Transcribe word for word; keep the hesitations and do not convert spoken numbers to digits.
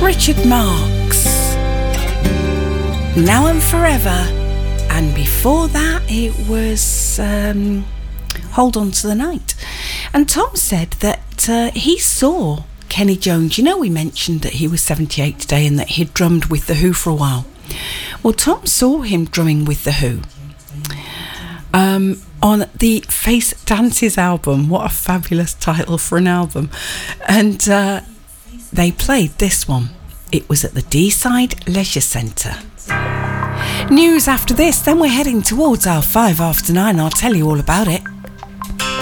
Richard Marx, Now and Forever, and before that it was um, Hold On to the Night. And Tom said that uh, he saw Kenny Jones. You know, we mentioned that he was seventy-eight today and that he'd drummed with The Who for a while. Well, Tom saw him drumming with The Who um, on the Face Dances album. What a fabulous title for an album. And uh, they played this one. It was at the D-Side Leisure Centre. News after this, then we're heading towards our five after nine. I'll tell you all about it.